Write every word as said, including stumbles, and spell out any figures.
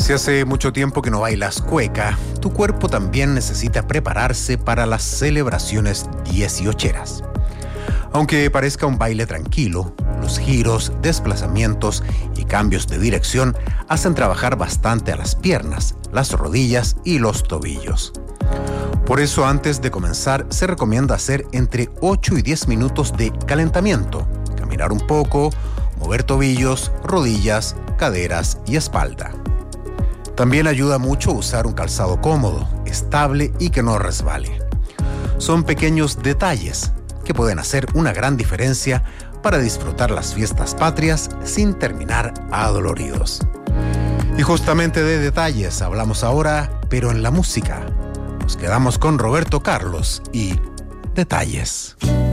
Si hace mucho tiempo que no bailas cueca, tu cuerpo también necesita prepararse para las celebraciones dieciocheras. Aunque parezca un baile tranquilo, los giros, desplazamientos y cambios de dirección hacen trabajar bastante a las piernas, las rodillas y los tobillos. Por eso, antes de comenzar, se recomienda hacer entre ocho y diez minutos de calentamiento, caminar un poco, mover tobillos, rodillas, caderas y espalda. También ayuda mucho usar un calzado cómodo, estable y que no resbale. Son pequeños detalles que pueden hacer una gran diferencia para disfrutar las fiestas patrias sin terminar adoloridos. Y justamente de detalles hablamos ahora, pero en la música. Nos quedamos con Roberto Carlos y Detalles.